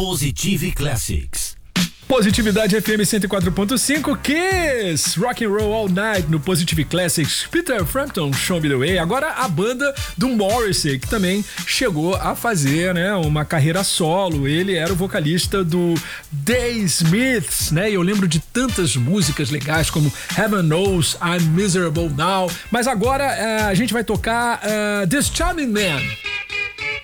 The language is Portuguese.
Positive Classics. Positividade FM 104.5, Kiss, Rock and Roll All Night no Positive Classics, Peter Frampton, Show Me The Way. Agora a banda do Morrissey, que também chegou a fazer, né, uma carreira solo. Ele era o vocalista do The Smiths, né, e eu lembro de tantas músicas legais como Heaven Knows I'm Miserable Now. Mas agora a gente vai tocar This Charming Man.